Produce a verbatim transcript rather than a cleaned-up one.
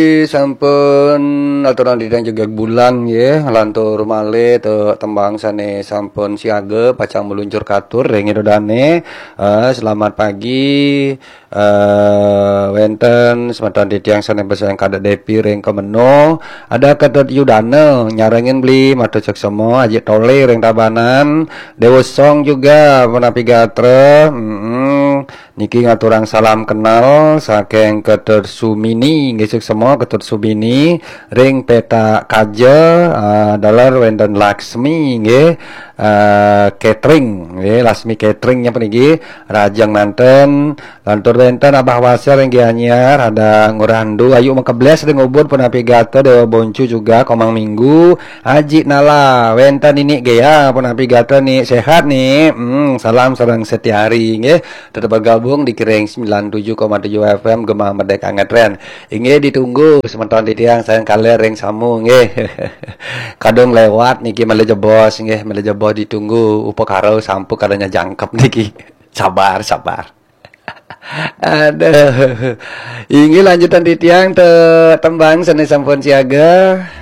Sampun aturan didang juga bulan ya lantur malih te tembang sane sampun siaga pacang meluncur katur ring dane. Uh, selamat pagi uh, wenten semeton ditiang sane besang kada depi ring kemeno ada ketut yudane nyarengin beli matu cek semua aji tole ring tabanan dewa song juga menapi gatre. Mm-hmm. Niki ngaturang salam kenal saking ketut sumini ngesuk semua ketut subini ring peta kaja uh, dalar wenden Laksmi nggih uh, catering nggih Lasmi cateringnya peniki Rajang Manten lantur wenten Abah Wasir ring Gianyar ada ngurandu ayu mengkebles ring ubur penapi gata Dewa Boncu juga komang minggu Haji Nala wenten ini gaya penapi gata nih sehat nih. Hmm, salam sareng setiari nggih tetap bergabung di Kiring sembilan puluh tujuh koma tujuh F M Gemah Merdeka Ngetren. Inge ditunggu sementon titiang sayang kalian ring samu nggih. Kadung lewat niki mele jebos nggih mele jebos ditunggu upo karo sampu kadanya jangkep niki. Sabar sabar. Aduh. Inge lanjutan titiang te tembang seni sampun siaga.